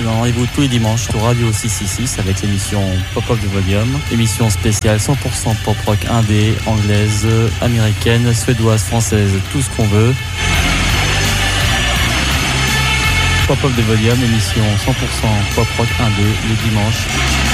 Je vous donne rendez-vous tous les dimanches sur Radio 666 avec l'émission Pop-Up de Volume. Émission spéciale 100% pop-rock indé, anglaise, américaine, suédoise, française, tout ce qu'on veut. Pop-Up de Volume, émission 100% pop-rock indé, le dimanche.